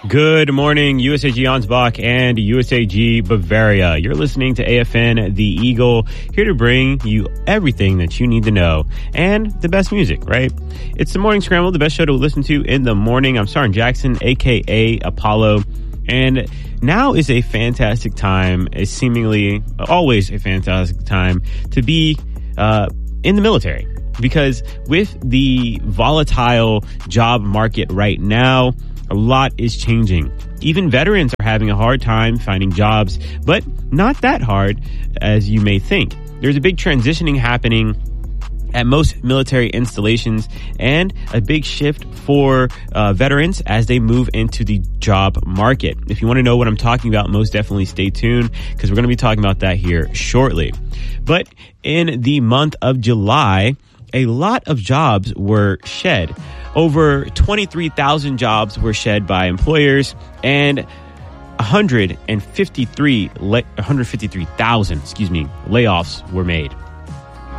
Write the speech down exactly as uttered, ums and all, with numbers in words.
Good morning, U S A G Ansbach and U S A G Bavaria. You're listening to A F N The Eagle, here to bring you everything that you need to know and the best music, right? It's the Morning Scramble, the best show to listen to in the morning. I'm Sergeant Jackson, a k a. Apollo. And now is a fantastic time, a seemingly always a fantastic time to be uh, in the military. Because with the volatile job market right now, a lot is changing. Even veterans are having a hard time finding jobs, but not that hard as you may think. There's a big transitioning happening at most military installations and a big shift for uh, veterans as they move into the job market. If you want to know what I'm talking about, most definitely stay tuned because we're going to be talking about that here shortly. But in the month of July, a lot of jobs were shed. Over twenty-three thousand jobs were shed by employers and one hundred fifty-three, one hundred fifty-three thousand, excuse me, layoffs were made.